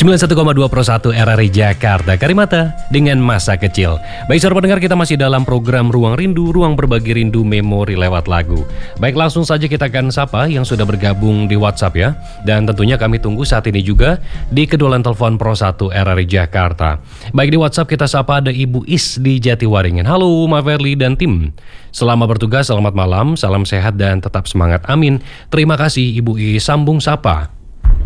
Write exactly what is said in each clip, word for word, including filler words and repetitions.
sembilan puluh satu koma dua Pro satu R R I Jakarta, Karimata dengan masa kecil. Baik saudara pendengar, kita masih dalam program Ruang Rindu, ruang berbagi rindu memori lewat lagu. Baik, langsung saja kita akan sapa yang sudah bergabung di WhatsApp ya. Dan tentunya kami tunggu saat ini juga di kedulan telepon Pro satu R R I Jakarta. Baik, di WhatsApp kita sapa ada Ibu Is di Jatiwaringin. Halo Ma Verly dan tim, selamat bertugas, selamat malam, salam sehat dan tetap semangat, amin. Terima kasih Ibu Is, sambung sapa.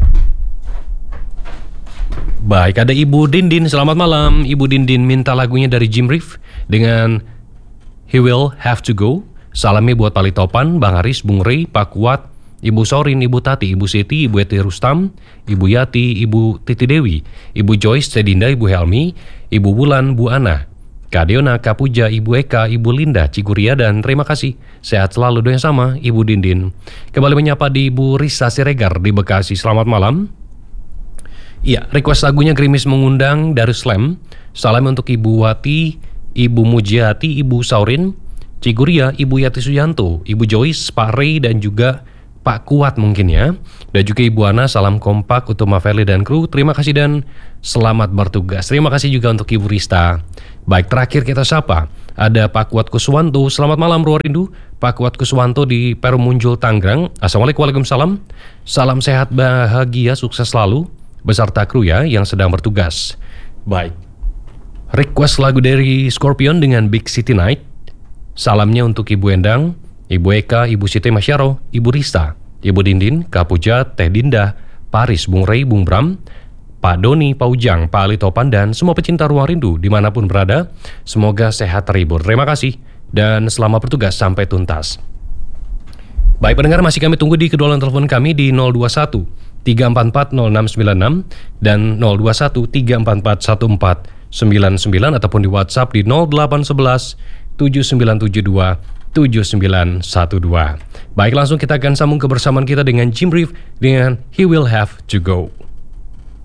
Baik, ada Ibu Dindin, selamat malam. Ibu Dindin minta lagunya dari Jim Reeve dengan He Will Have To Go. Salamnya buat Pali Topan, Bang Haris, Bung Rey, Pak Kuat, Ibu Sorin, Ibu Tati, Ibu Siti, Ibu Eti Rustam, Ibu Yati, Ibu Titi Dewi, Ibu Joyce, Tedinda, Ibu Helmi, Ibu Bulan, Bu Ana, Kak Deona, Kak Puja, Ibu Eka, Ibu Linda, Ciguria, dan terima kasih. Sehat selalu, doa yang sama, Ibu Dindin. Kembali menyapa di Ibu Risa Siregar di Bekasi, selamat malam. Iya, request lagunya Gerimis Mengundang dari Slam. Salam untuk Ibu Wati, Ibu Mujiati, Ibu Saurin, Ciguria, Ibu Yati Suyanto, Ibu Joyce, Pak Rey, dan juga Pak Kuat mungkin ya. Dan juga Ibu Ana, salam kompak untuk Ma Verly dan kru. Terima kasih dan selamat bertugas. Terima kasih juga untuk Ibu Rista. Baik, terakhir kita sapa. Ada Pak Kuat Kuswanto, selamat malam Ruang Rindu. Pak Kuat Kuswanto di Perum Munjul, Tangerang. Assalamualaikum, waalaikumsalam. Salam sehat, bahagia, sukses selalu beserta kru ya yang sedang bertugas. Baik, request lagu dari Scorpion dengan Big City Night. Salamnya untuk Ibu Endang, Ibu Eka, Ibu Siti Masyaro, Ibu Rista, Ibu Dindin, Kak Puja, Teh Dinda, Paris, Bung Rey, Bung Bram, Pak Doni, Pak Ujang, Pak Ali Topan, dan semua pecinta Ruang Rindu dimanapun berada. Semoga sehat terhibur. Terima kasih dan selamat bertugas sampai tuntas. Baik pendengar, masih kami tunggu di kedulan telepon kami di nol dua satu tiga empat empat nol enam sembilan enam dan nol dua satu tiga empat empat satu empat sembilan sembilan ataupun di WhatsApp di nol delapan satu satu tujuh sembilan tujuh dua tujuh sembilan satu dua. Baik, langsung kita akan sambung kebersamaan kita dengan Jim Reeve dengan He Will Have To Go.